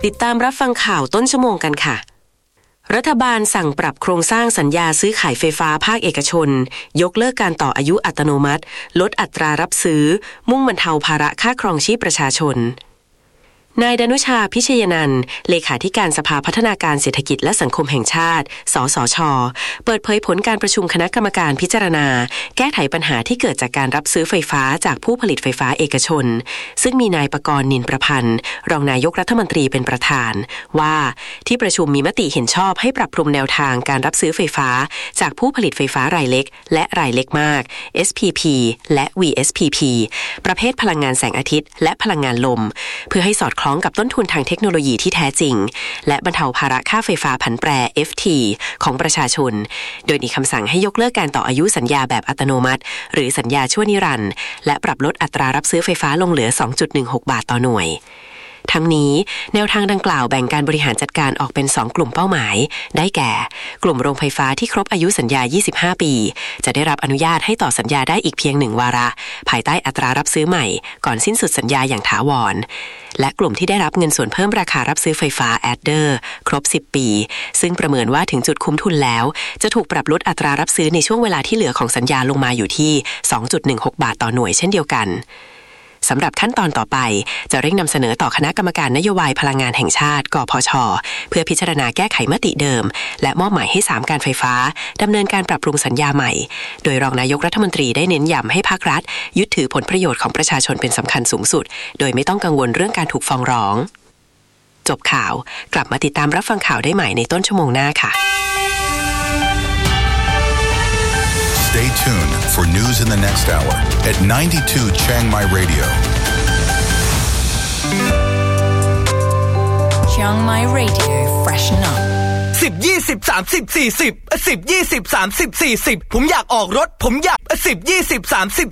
ติดตามรับฟังข่าวต้นชั่วโมงกันค่ะรัฐบาลสั่งปรับโครงสร้างสัญญาซื้อขายไฟฟ้าภาคเอกชนยกเลิกการต่ออายุอัตโนมัติลดอัตรารับซื้อมุ่งบรรเทาภาระค่าครองชีพประชาชนนายดนุชาพิชยนันท์เลขาธิการสภาพัฒนาการเศรษฐกิจและสังคมแห่งชาติสสช.เปิดเผยผลการประชุมคณะกรรมการพิจารณาแก้ไขปัญหาที่เกิดจากการรับซื้อไฟฟ้าจากผู้ผลิตไฟฟ้าเอกชนซึ่งมีนายปกรณ์นินประพันธ์รองนายกรัฐมนตรีเป็นประธานว่าที่ประชุมมีมติเห็นชอบให้ปรับปรุงแนวทางการรับซื้อไฟฟ้าจากผู้ผลิตไฟฟ้ารายเล็กและรายเล็กมาก SPP และ VSPP ประเภทพลังงานแสงอาทิตย์และพลังงานลมเพื่อให้สอดคล้องกับต้นทุนทางเทคโนโลยีที่แท้จริงและบรรเทาภาระค่าไฟฟ้าผันแปร FT ของประชาชนโดยมีคำสั่งให้ยกเลิกการต่ออายุสัญญาแบบอัตโนมัติหรือสัญญาชั่วนิรันดร์และปรับลดอัตรารับซื้อไฟฟ้าลงเหลือ 2.16 บาทต่อหน่วยทั้งนี้แนวทางดังกล่าวแบ่งการบริหารจัดการออกเป็น2กลุ่มเป้าหมายได้แก่กลุ่มโรงไฟฟ้าที่ครบอายุสัญญา25ปีจะได้รับอนุญาตให้ต่อสัญญาได้อีกเพียง1วาระภายใต้อัตรารับซื้อใหม่ก่อนสิ้นสุดสัญญาอย่างถาวรและกลุ่มที่ได้รับเงินส่วนเพิ่มราคารับซื้อไฟฟ้า Adder ครบ10ปีซึ่งประเมินว่าถึงจุดคุ้มทุนแล้วจะถูกปรับลดอัตรารับซื้อในช่วงเวลาที่เหลือของสัญญาลงมาอยู่ที่ 2.16 บาทต่อหน่วยเช่นเดียวกันสำหรับขั้นตอนต่อไปจะเร่งนำเสนอต่อคณะกรรมการนโยบายพลังงานแห่งชาติกพช.เพื่อพิจารณาแก้ไขมติเดิมและมอบหมายให้3การไฟฟ้าดำเนินการปรับปรุงสัญญาใหม่โดยรองนายกรัฐมนตรีได้เน้นย้ำให้ภาครัฐยึดถือผลประโยชน์ของประชาชนเป็นสำคัญสูงสุดโดยไม่ต้องกังวลเรื่องการถูกฟ้องร้องจบข่าวกลับมาติดตามรับฟังข่าวได้ใหม่ในต้นชั่วโมงหน้าค่ะ Stay tuned for news in the next hour at 92 Chiang Mai Radio. Chiang Mai Radio, freshen up. 10 20 30 40 10 20 30 40ผมอยากออกรถผมอยาก10 20 30